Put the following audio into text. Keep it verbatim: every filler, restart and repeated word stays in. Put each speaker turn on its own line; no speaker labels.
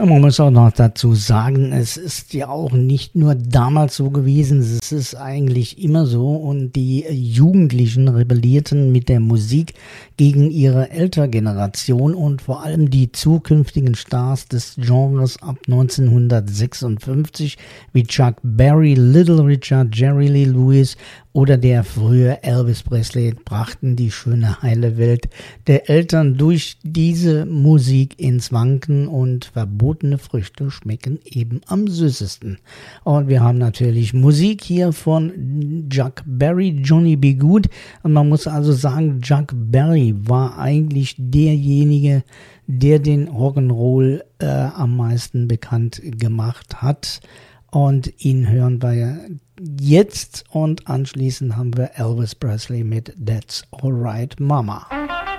Man muss auch noch dazu sagen, es ist ja auch nicht nur damals so gewesen, es ist eigentlich immer so und die Jugendlichen rebellierten mit der Musik gegen ihre Elterngeneration und vor allem die zukünftigen Stars des Genres ab neunzehnhundertsechsundfünfzig wie Chuck Berry, Little Richard, Jerry Lee Lewis oder der frühe Elvis Presley brachten die schöne heile Welt der Eltern durch diese Musik ins Wanken und verbotene Früchte schmecken eben am süßesten. Und wir haben natürlich Musik hier von Chuck Berry, Johnny B. Good. Und man muss also sagen, Chuck Berry war eigentlich derjenige, der den Rock'n'Roll äh, am meisten bekannt gemacht hat. Und ihn hören wir jetzt und anschließend haben wir Elvis Presley mit That's Alright Mama.